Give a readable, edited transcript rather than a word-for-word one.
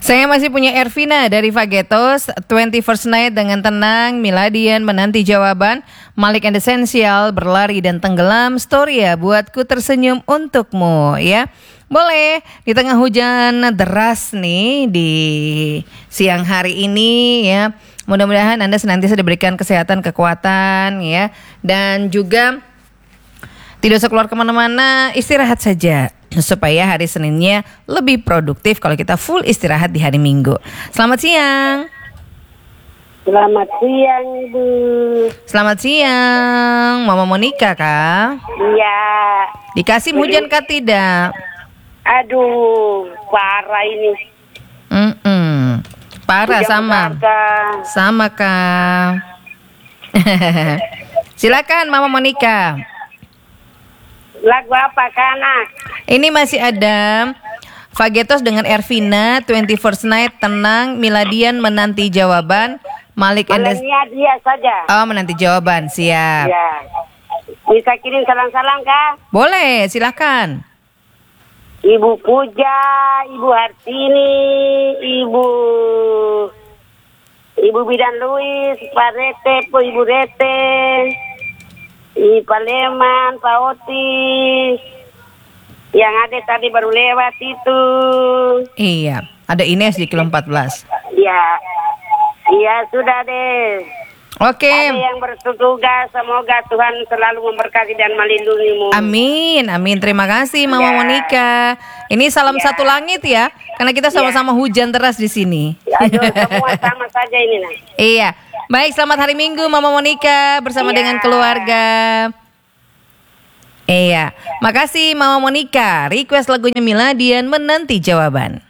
Saya masih punya Ervina dari Fagetos, 21st Night dengan tenang, Miladian menanti jawaban, Malik and Essential berlari dan tenggelam, Storia buatku tersenyum untukmu ya. Boleh di tengah hujan deras nih di siang hari ini ya. Mudah-mudahan Anda senantiasa diberikan kesehatan, kekuatan ya, dan juga tidak usah keluar kemana-mana, istirahat saja supaya hari Seninnya lebih produktif kalau kita full istirahat di hari Minggu. Selamat siang. Selamat siang, Ibu. Selamat siang, Mama Monica kah? Iya. Dikasih hujan kah tidak? Aduh, parah ini. Parah Hujan sama. Jakarta. Sama kah? Silakan Mama Monica. Lagu apa, Kanak? Ini masih ada Fagetos dengan Ervina, 21st Night, tenang, Miladian menanti jawaban, Malik and Malamnya dia saja. Oh, menanti jawaban, siap. Ya. Bisa kirim salam-salam, Kak? Boleh, silakan. Ibu Puja, Ibu Hartini, Ibu Bidan Luis, Pak Rete, Ibu Rete, Pak Leman, Pak Otis, yang ada tadi baru lewat itu. Iya, ada Ines di kilo 14. Iya sudah deh. Oke. Ada yang bertugas, semoga Tuhan selalu memberkati dan melindungimu. Amin. Terima kasih Mama Monica. Ini salam satu langit ya, karena kita sama-sama hujan deras di sini. Aduh, semua sama saja ini nah. Iya. Baik, selamat hari Minggu Mama Monica bersama dengan keluarga. Iya. Makasih Mama Monica. Request lagunya Miladian menanti jawaban.